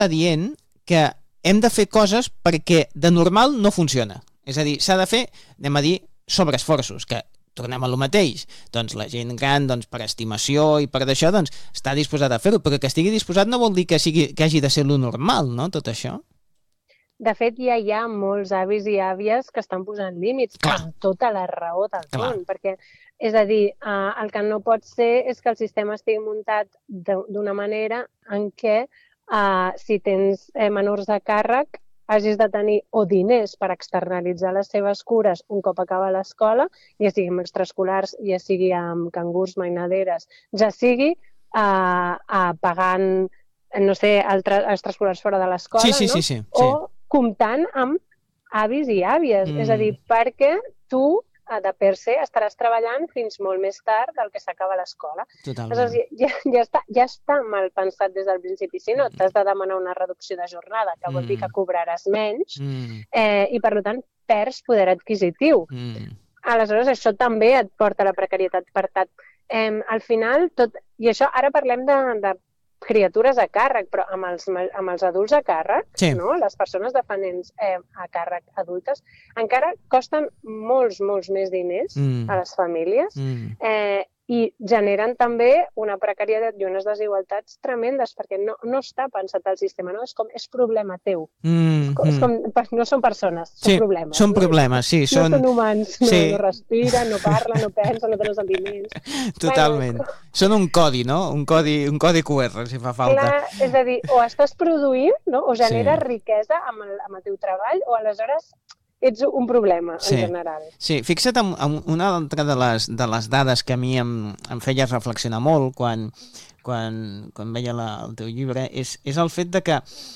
dient que hem de fer coses perquè de normal no funciona. És a dir, s'ha de fer, anem a dir, sobreesforços, que tornem a lo mateix. Doncs la gent gran, doncs, per estimació i per d'això, doncs, està disposat a fer-ho, però que estigui disposat no vol dir que hagi de ser lo normal, no?, tot això. De fet, ja hi ha molts avis i àvies que estan posant límits, amb tota la raó del món, perquè, és a dir, el que no pot ser és que el sistema estigui muntat d'una manera en què si tens menors a càrrec hagis de tenir o diners per externalitzar les seves cures un cop acaba l'escola, ja sigui amb extraescolars, ja sigui amb cangurs, mainaderes, ja sigui pagant, no sé, extraescolars fora de l'escola, sí. O comptant amb avis i àvies. És a dir, perquè tu, de per se, estaràs treballant fins molt més tard del que s'acaba l'escola. Totalment. Ja està mal pensat des del principi. Si no, t'has de demanar una reducció de jornada, que vol dir que cobraràs menys, i, per tant, perds poder adquisitiu. Aleshores, això també et porta a la precarietat. Per tant, al final, i això ara parlem de criatures a càrrec, però amb els adults a càrrec, les persones dependents a càrrec adultes, encara costen molts més diners a les famílies i generen també una precarietat i unes desigualtats tremendes, perquè no està pensat el sistema, no? És problema teu. No són persones, són problemes. Són problemes, sí. No són humans, no respiren, no parlen, no pensen, no tenen sentiments. Totalment. Són un codi, no? Un codi QR, si fa falta. Clar, és a dir, o estàs produint, o generes riquesa amb el teu treball, o aleshores ets un problema, en general. Sí, fixa't en una altra de les dades que a mi em feia reflexionar molt quan veia el teu llibre, és el fet de que,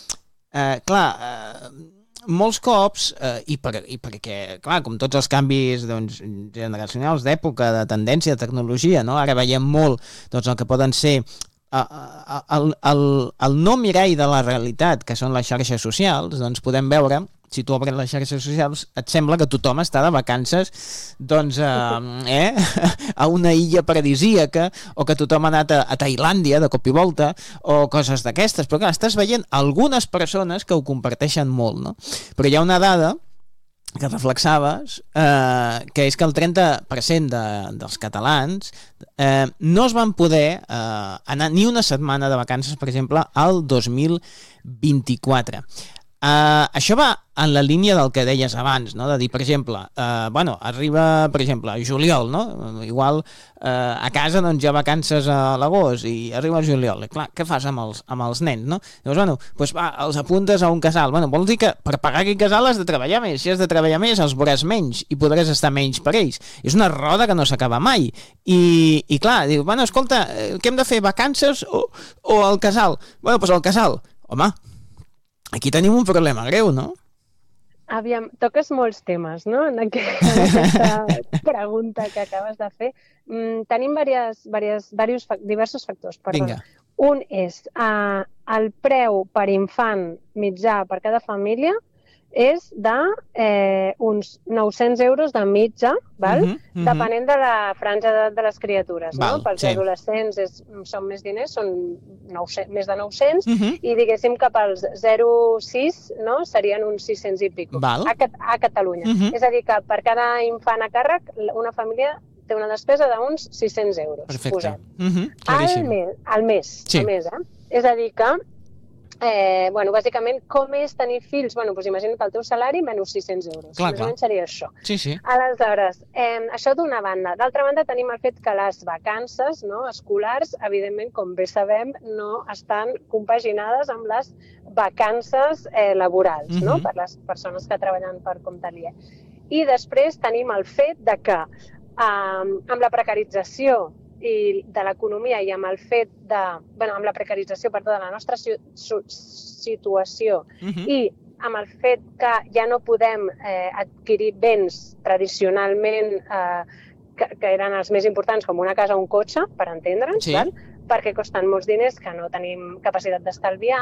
molts cops, i perquè, clar, com tots els canvis generacionals d'època, de tendència, de tecnologia, no? Ara veiem molt el que poden ser el no mirall de la realitat, que són les xarxes socials, doncs podem veure, si tu obres les xarxes socials, et sembla que tothom està de vacances a una illa paradisíaca, o que tothom ha anat a Tailàndia de cop i volta, o coses d'aquestes. Però clar, estàs veient algunes persones que ho comparteixen molt, no? Però hi ha una dada que reflexaves, que és que el 30% dels catalans no es van poder anar ni una setmana de vacances, per exemple, al 2024. Això va en la línia del que deies abans, no? De dir, per exemple, arriba, per exemple, juliol, no? Igual a casa doncs hi ha vacances a l'agost i arriba el juliol. I clar, què fas amb els nens, no? Llavors, els apuntes a un casal. Vols dir que per pagar aquell casal has de treballar més. Si has de treballar més, els veuràs menys i podràs estar menys per ells. És una roda que no s'acaba mai. I clar, diu, escolta, què hem de fer, vacances o el casal? El casal. Home, aquí tenim un problema greu, no? Aviam, toques molts temes, no?, en aquesta pregunta que acabes de fer. Tenim diversos factors. Vinga. Un és el preu per infant mitjà per cada família és d'uns 900 euros de mitja, depenent de la franja d'edat de les criatures. Pels adolescents són més diners, són més de 900, i diguéssim que pels 0-6 serien uns 600 i pico a Catalunya. És a dir, que per cada infant a càrrec, una família té una despesa d'uns 600 euros. Perfecte. Al mes. És a dir que bàsicament, com és tenir fills? Imagina't el teu salari menys 600 euros. Més o menys seria això. Sí. Aleshores, això d'una banda. D'altra banda, tenim el fet que les vacances escolars, evidentment, com bé sabem, no estan compaginades amb les vacances laborals, per les persones que treballen per compte aliè. I després tenim el fet de que amb la precarització i de l'economia i amb el fet amb la precarització de la nostra situació i amb el fet que ja no podem adquirir béns tradicionalment que eren els més importants, com una casa o un cotxe, per entendre'ns, perquè costen molts diners que no tenim capacitat d'estalviar,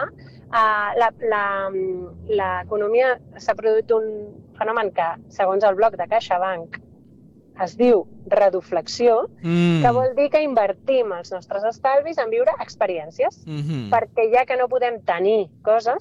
l'economia s'ha produït un fenomen que, segons el bloc de CaixaBank, es diu reduflexió, que vol dir que invertim els nostres estalvis en viure experiències, perquè ja que no podem tenir coses,